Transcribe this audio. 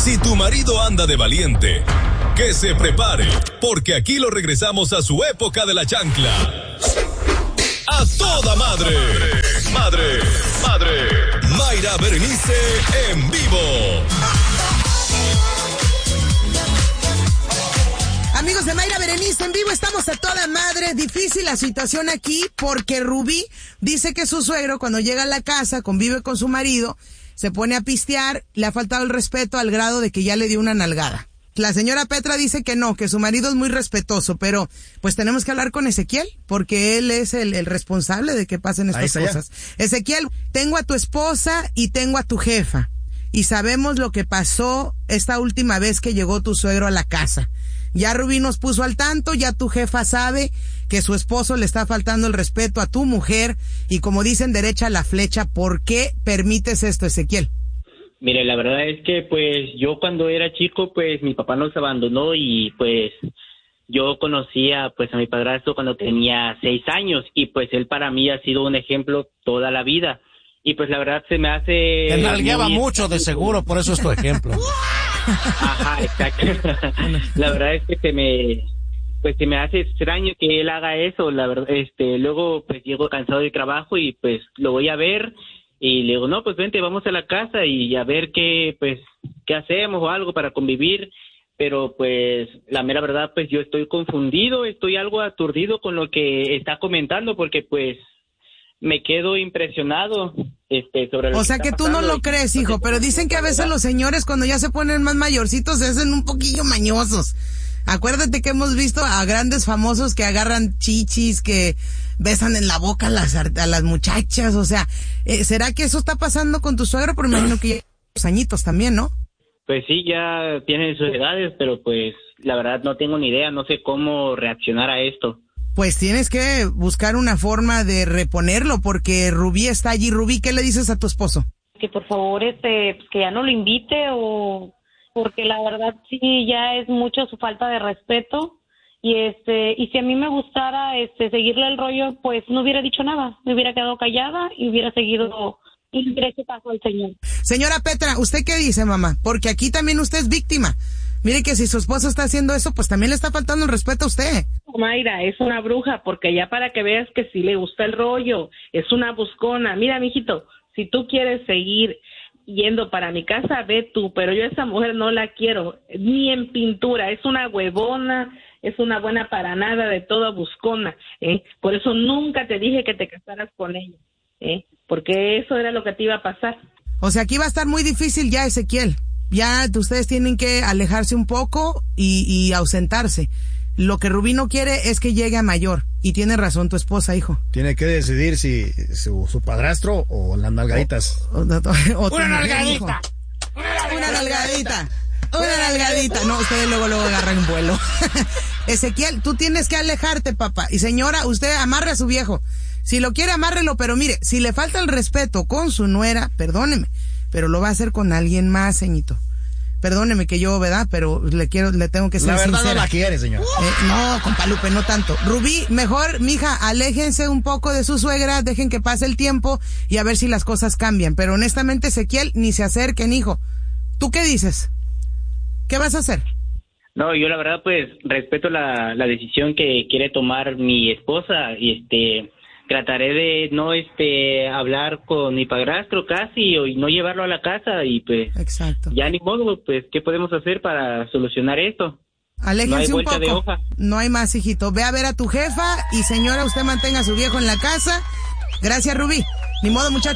Si tu marido anda de valiente, que se prepare, porque aquí lo regresamos a su época de la chancla. ¡A toda madre! ¡Madre! Mayra Berenice en vivo. Amigos de Mayra Berenice en vivo, estamos a toda madre. Difícil la situación aquí porque Rubí dice que su suegro cuando llega a la casa, convive con su marido, se pone a pistear, le ha faltado el respeto al grado de que ya le dio una nalgada. La señora Petra dice que no, que su marido es muy respetuoso, pero pues tenemos que hablar con Ezequiel, porque él es el responsable de que pasen estas cosas. Ezequiel, tengo a tu esposa y tengo a tu jefa, y sabemos lo que pasó esta última vez que llegó tu suegro a la casa. Ya Rubí nos puso al tanto, ya tu jefa sabe que su esposo le está faltando el respeto a tu mujer, y como dicen, derecha a la flecha. ¿Por qué permites esto, Ezequiel? Mire, la verdad es que pues yo cuando era chico pues mi papá nos abandonó y pues yo conocía pues a mi padrastro cuando tenía 6 años y pues él para mí ha sido un ejemplo toda la vida y pues la verdad se me hace... Te nalgueaba mucho de seguro, por eso es tu ejemplo. Ajá, exacto. La verdad es que se me hace extraño que él haga eso, la verdad. Luego pues llego cansado del trabajo y pues lo voy a ver. Y le digo, no, pues vente, vamos a la casa y a ver qué hacemos o algo para convivir. Pero pues la mera verdad, pues yo estoy confundido, estoy algo aturdido con lo que está comentando porque pues me quedo impresionado sobre lo O sea que tú no lo crees, hijo, pero dicen que a veces los señores cuando ya se ponen más mayorcitos se hacen un poquillo mañosos. Acuérdate que hemos visto a grandes famosos que agarran chichis, que besan en la boca a las muchachas, o sea, ¿será que eso está pasando con tu suegro? Pero me imagino que ya los añitos también, ¿no? Pues sí, ya tienen sus edades, pero pues la verdad no tengo ni idea, no sé cómo reaccionar a esto. Pues tienes que buscar una forma de reponerlo, porque Rubí está allí. Rubí, ¿qué le dices a tu esposo? Que por favor, pues que ya no lo invite o... porque la verdad sí ya es mucho su falta de respeto y si a mí me gustara seguirle el rollo, pues no hubiera dicho nada, me hubiera quedado callada y hubiera seguido y hubiera hecho caso al señor. Señora Petra, ¿usted qué dice, mamá? Porque aquí también usted es víctima. Mire que si su esposo está haciendo eso, pues también le está faltando el respeto a usted. Mayra, es una bruja, porque ya para que veas que sí le gusta el rollo, es una buscona. Mira, mijito, si tú quieres seguir yendo para mi casa, ve tú, pero yo a esa mujer no la quiero, ni en pintura, es una huevona, es una buena para nada, de toda buscona, por eso nunca te dije que te casaras con ella, porque eso era lo que te iba a pasar. O sea, aquí va a estar muy difícil ya, Ezequiel, ya ustedes tienen que alejarse un poco y ausentarse. Lo que Rubí no quiere es que llegue a mayor. Y tiene razón tu esposa, hijo. Tiene que decidir si su padrastro o las nalgaditas. ¡Una nalgadita! ¡Una nalgadita! ¡Una nalgadita! No, ustedes luego agarran un vuelo. Ezequiel, tú tienes que alejarte, papá. Y señora, usted amarre a su viejo. Si lo quiere, amárrelo, pero mire, si le falta el respeto con su nuera, perdóneme, pero lo va a hacer con alguien más, señito. Perdóneme que yo, ¿verdad? Pero le tengo que ser sincera. La verdad no la quiere, señor. No, compa Lupe, no tanto. Rubí, mejor, mija, aléjense un poco de su suegra, dejen que pase el tiempo y a ver si las cosas cambian. Pero honestamente, Ezequiel, ni se acerquen, hijo. ¿Tú qué dices? ¿Qué vas a hacer? No, yo la verdad pues respeto la decisión que quiere tomar mi esposa y trataré de no hablar con mi padrastro casi y no llevarlo a la casa y pues exacto. Ya ni modo, pues ¿qué podemos hacer para solucionar esto? Aléjense no hay un poco. De hoja. No hay más, hijito. Ve a ver a tu jefa y señora, usted mantenga a su viejo en la casa. Gracias, Rubí. Ni modo, muchachos.